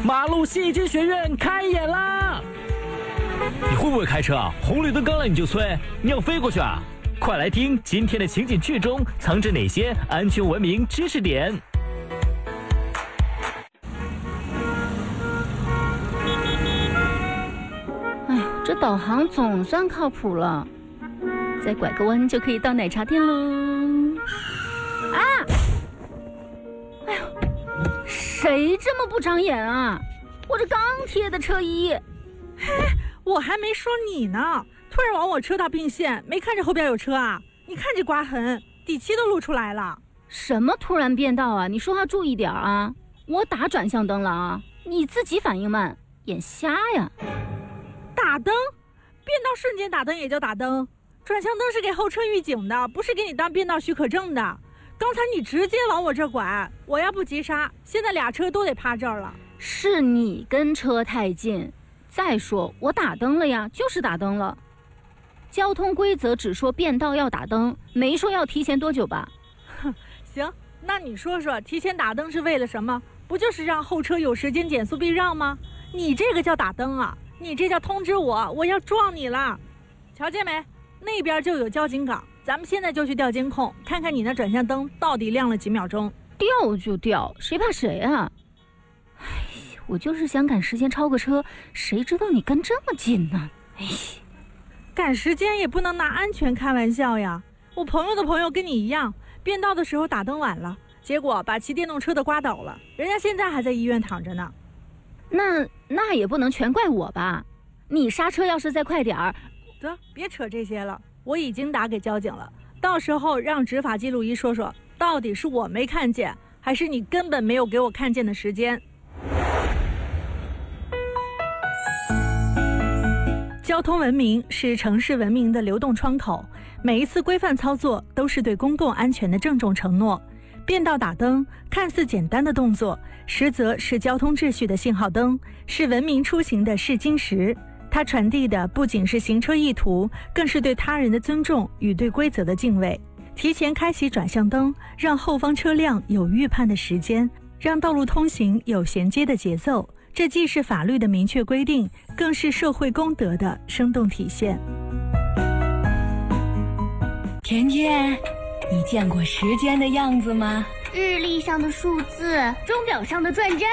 马路戏剧学院开演啦！你会不会开车啊？红绿灯刚来你就催，你要飞过去啊？快来听今天的情景剧中藏着哪些安全文明知识点。 哎呦，这导航总算靠谱了，再拐个弯就可以到奶茶店喽。啊！哎呦，谁这么不长眼啊？我这刚贴的车衣。 嘿，我还没说你呢，突然往我车道并线，没看着后边有车啊？你看这刮痕，底漆都露出来了。 什么突然变道啊？你说话注意点啊！我打转向灯了啊，你自己反应慢，眼瞎呀？ 打灯？变道瞬间打灯也叫打灯？转向灯是给后车预警的，不是给你当变道许可证的。刚才你直接往我这拐，我要不急刹，现在俩车都得趴这儿了。 是你跟车太近。再说我打灯了呀，就是打灯了。交通规则只说变道要打灯，没说要提前多久吧？ 哼，行，那你说说提前打灯是为了什么？不就是让后车有时间减速避让吗？你这个叫打灯啊，你这叫通知我要撞你了。瞧见没？那边就有交警岗，咱们现在就去调监控，看看你那转向灯到底亮了几秒钟。 调就调，谁怕谁啊？哎，我就是想赶时间超个车，谁知道你跟这么近呢？哎， 赶时间也不能拿安全开玩笑呀。我朋友的朋友跟你一样，变道的时候打灯晚了，结果把骑电动车的刮倒了，人家现在还在医院躺着呢。 那也不能全怪我吧？你刹车要是再快点儿。 得，别扯这些了，我已经打给交警了，到时候让执法记录仪说说，到底是我没看见，还是你根本没有给我看见的时间。交通文明是城市文明的流动窗口，每一次规范操作都是对公共安全的郑重承诺。变道打灯看似简单的动作，实则是交通秩序的信号灯，是文明出行的试金石。它传递的不仅是行车意图，更是对他人的尊重与对规则的敬畏。提前开启转向灯，让后方车辆有预判的时间，让道路通行有衔接的节奏。这既是法律的明确规定，更是社会公德的生动体现。 甜甜，你见过时间的样子吗？ 日历上的数字，钟表上的转针。